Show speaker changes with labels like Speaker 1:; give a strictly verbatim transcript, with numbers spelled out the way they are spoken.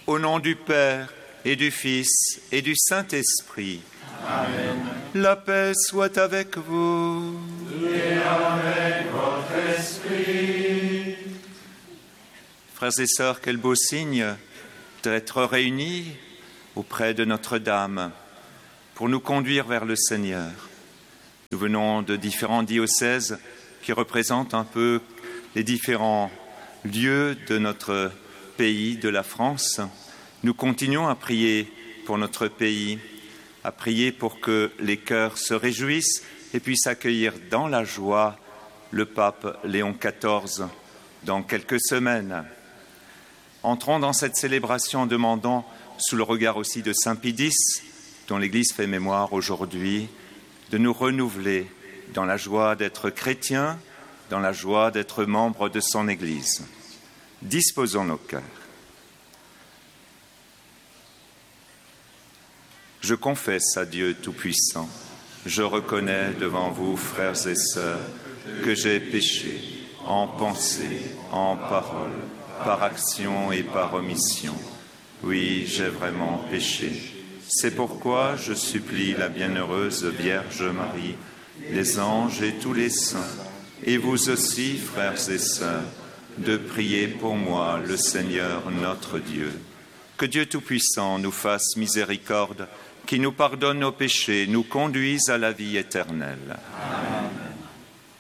Speaker 1: Au nom du Père et du Fils et du Saint-Esprit.
Speaker 2: Amen.
Speaker 1: La paix soit avec vous.
Speaker 2: Et avec votre esprit.
Speaker 1: Frères et sœurs, quel beau signe d'être réunis auprès de Notre-Dame pour nous conduire vers le Seigneur. Nous venons de différents diocèses qui représentent un peu les différents lieux de notre pays, de la France. Nous continuons à prier pour notre pays, à prier pour que les cœurs se réjouissent et puissent accueillir dans la joie le pape Léon quatorze dans quelques semaines. Entrons dans cette célébration en demandant, sous le regard aussi de Saint Pidis, dont l'Église fait mémoire aujourd'hui, de nous renouveler dans la joie d'être chrétiens, dans la joie d'être membres de son Église. Disposons nos cœurs. Je confesse à Dieu Tout-Puissant, je reconnais devant vous, frères et sœurs, que j'ai péché en pensée, en parole, par action et par omission. Oui, j'ai vraiment péché. C'est pourquoi je supplie la bienheureuse Vierge Marie, les anges et tous les saints, et vous aussi, frères et sœurs, de prier pour moi, le Seigneur notre Dieu. Que Dieu Tout-Puissant nous fasse miséricorde, qui nous pardonne nos péchés, nous conduise à la vie éternelle.